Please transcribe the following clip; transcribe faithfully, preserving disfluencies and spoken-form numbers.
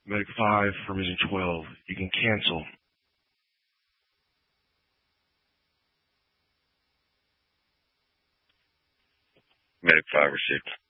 Medic five, Formation twelve. You can cancel. Medic five received.